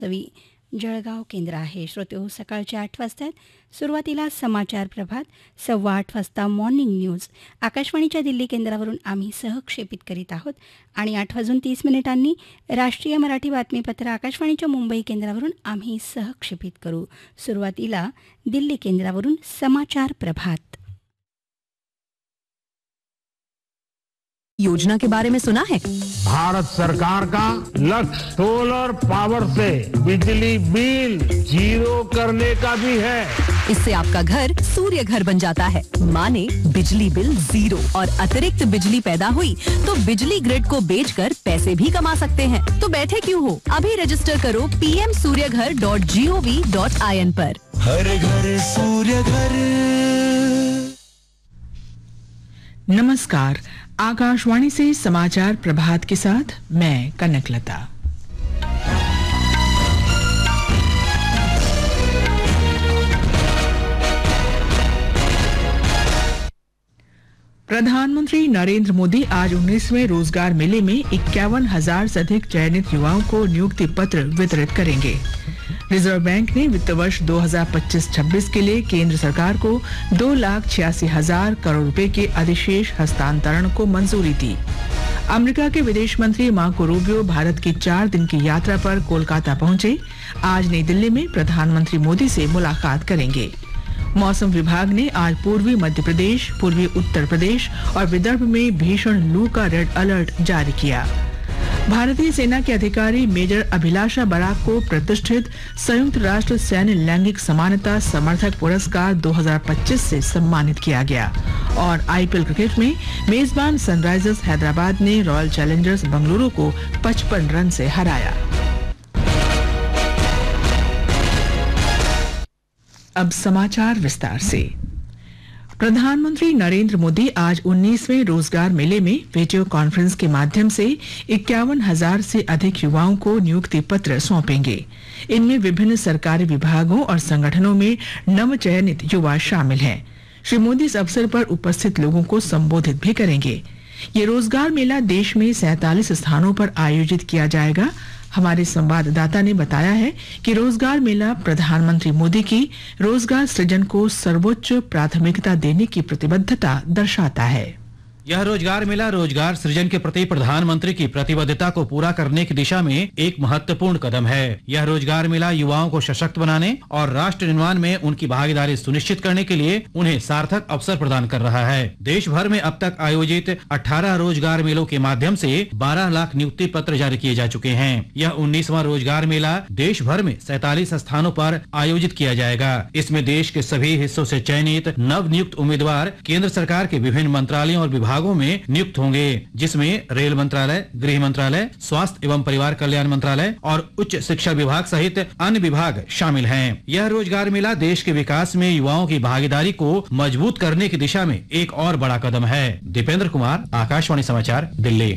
जळगाव केंद्र आहे. श्रोतेहो, सकाळचे 8 वाजता सुरुवातीला समाचार प्रभात, 8:15 वाजता मॉर्निंग न्यूज आकाशवाणीच्या दिल्ली केंद्रावरून आम्ही सहक्षेपित करीत आहोत आणि 8:30 राष्ट्रीय मराठी बातमीपत्र आकाशवाणीच्या मुंबई केंद्रावरून आम्ही सहक्षेपित करू. सुरुवातीला दिल्ली केंद्रावरून समाचार प्रभात. योजना के बारे में सुना है? भारत सरकार का लक्ष्य सोलर पावर से बिजली बिल जीरो करने का भी है. इससे आपका घर सूर्य घर बन जाता है. माने बिजली बिल जीरो और अतिरिक्त बिजली पैदा हुई तो बिजली ग्रिड को बेचकर पैसे भी कमा सकते हैं. तो बैठे क्यों हो, अभी रजिस्टर करो pmsuryaghar.gov.in पर. हर घर सूर्य घर. नमस्कार, आकाशवाणी से समाचार प्रभात के साथ मैं कनकलता. प्रधानमंत्री नरेंद्र मोदी आज 19वें रोजगार मेले में 51,000 से अधिक चयनित युवाओं को नियुक्ति पत्र वितरित करेंगे. रिजर्व बैंक ने वित्त वर्ष 2025-26 के लिए केंद्र सरकार को 2,86,000 करोड़ रुपए के अधिशेष हस्तांतरण को मंजूरी दी. अमेरिका के विदेश मंत्री मार्को रूबियो भारत की 4 दिन की यात्रा पर कोलकाता पहुंचे. आज नई दिल्ली में प्रधानमंत्री मोदी से मुलाकात करेंगे. मौसम विभाग ने आज पूर्वी मध्य प्रदेश, पूर्वी उत्तर प्रदेश और विदर्भ में भीषण लू का रेड अलर्ट जारी किया. भारतीय सेना के अधिकारी मेजर अभिलाषा बराक को प्रतिष्ठित संयुक्त राष्ट्र सैन्य लैंगिक समानता समर्थक पुरस्कार 2025 से सम्मानित किया गया. और आईपीएल क्रिकेट में मेजबान सनराइजर्स हैदराबाद ने रॉयल चैलेंजर्स बेंगलुरु को 55 रन से हराया. अब समाचार विस्तार से. प्रधानमंत्री नरेंद्र मोदी आज 19वें रोजगार मेले में वीडियो कॉन्फ्रेंस के माध्यम से 51,000 से अधिक युवाओं को नियुक्ति पत्र सौंपेंगे. इनमें विभिन्न सरकारी विभागों और संगठनों में नवचयनित युवा शामिल हैं. श्री मोदी इस अवसर पर उपस्थित लोगों को संबोधित भी करेंगे. ये रोजगार मेला देश में 47 स्थानों पर आयोजित किया जाएगा. हमारे संवाददाता ने बताया है कि रोजगार मेला प्रधानमंत्री मोदी की रोजगार सृजन को सर्वोच्च प्राथमिकता देने की प्रतिबद्धता दर्शाता है. यह रोजगार मेला रोजगार सृजन के प्रति प्रधानमंत्री की प्रतिबद्धता को पूरा करने की दिशा में एक महत्वपूर्ण कदम है. यह रोजगार मेला युवाओं को सशक्त बनाने और राष्ट्र निर्माण में उनकी भागीदारी सुनिश्चित करने के लिए उन्हें सार्थक अवसर प्रदान कर रहा है. देश भर में अब तक आयोजित 18 रोजगार मेलों के माध्यम से 12 लाख नियुक्ति पत्र जारी किए जा चुके हैं. यह 19वां रोजगार मेला देश भर में 47 स्थानों पर आयोजित किया जाएगा. इसमें देश के सभी हिस्सों से चयनित नव नियुक्त उम्मीदवार केंद्र सरकार के विभिन्न मंत्रालयों और विभागों में नियुक्त होंगे, जिसमें रेल मंत्रालय, गृह मंत्रालय, स्वास्थ्य एवं परिवार कल्याण मंत्रालय और उच्च शिक्षा विभाग सहित अन्य विभाग शामिल हैं. यह रोजगार मेला देश के विकास में युवाओं की भागीदारी को मजबूत करने की दिशा में एक और बड़ा कदम है. दीपेंद्र कुमार, आकाशवाणी समाचार, दिल्ली.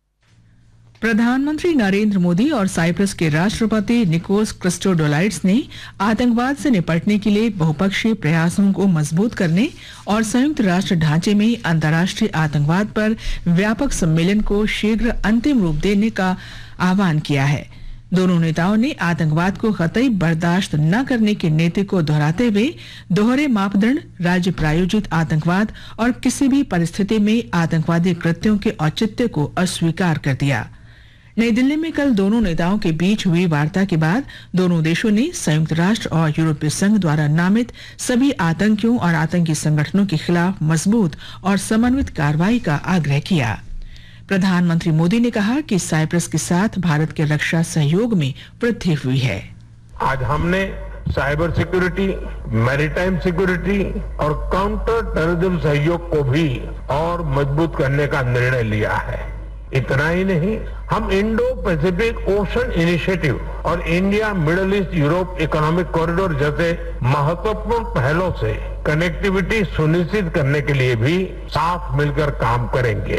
प्रधानमंत्री नरेंद्र मोदी और साइप्रस के राष्ट्रपति निकोस क्रिस्टोडोलाइड्स ने आतंकवाद से निपटने के लिए बहुपक्षीय प्रयासों को मजबूत करने और संयुक्त राष्ट्र ढांचे में अंतर्राष्ट्रीय आतंकवाद पर व्यापक सम्मेलन को शीघ्र अंतिम रूप देने का आह्वान किया है. दोनों नेताओं ने आतंकवाद को कतई बर्दाश्त न करने की नीति को दोहराते हुए दोहरे मापदंड, राज्य प्रायोजित आतंकवाद और किसी भी परिस्थिति में आतंकवादी कृत्यों के औचित्य को अस्वीकार कर दिया. नई दिल्ली में कल दोनों नेताओं के बीच हुई वार्ता के बाद दोनों देशों ने संयुक्त राष्ट्र और यूरोपीय संघ द्वारा नामित सभी आतंकियों और आतंकी संगठनों के खिलाफ मजबूत और समन्वित कार्रवाई का आग्रह किया. प्रधानमंत्री मोदी ने कहा कि साइप्रस के साथ भारत के रक्षा सहयोग में वृद्धि हुई है. आज हमने साइबर सिक्योरिटी, मैरीटाइम सिक्योरिटी और काउंटर टेररिज्म सहयोग को भी और मजबूत करने का निर्णय लिया है. इतना ही नहीं, हम इंडो पैसिफिक ओशन इनिशिएटिव और India middle east Europe economic corridor जैसे महत्वपूर्ण पहलों से कनेक्टिविटी सुनिश्चित करने के लिए भी साथ मिलकर काम करेंगे.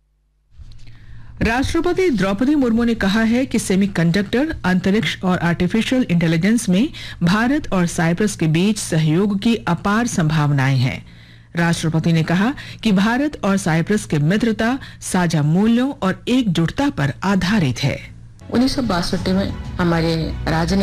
राष्ट्रपति द्रौपदी मुर्मू ने कहा है कि सेमीकंडक्टर, अंतरिक्ष और आर्टिफिशियल इंटेलिजेंस में भारत और साइप्रस के बीच सहयोग की अपार संभावनाएं हैं. राष्ट्रपति ने कहा कि भारत और साइप्रस की मित्रता साझा मूल्यों और एकजुटता पर आधारित है. 1962 में हमारे राजनीति